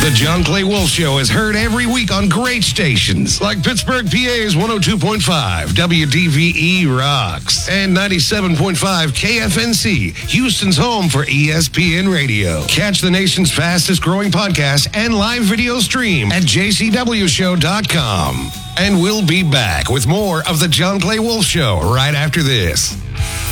The John Clay Wolf Show is heard every week on great stations like Pittsburgh, PA's 102.5 WDVE Rocks and 97.5 KFNC, Houston's home for ESPN Radio. Catch the nation's fastest growing podcast and live video stream at jcwshow.com. And we'll be back with more of The John Clay Wolf Show right after this.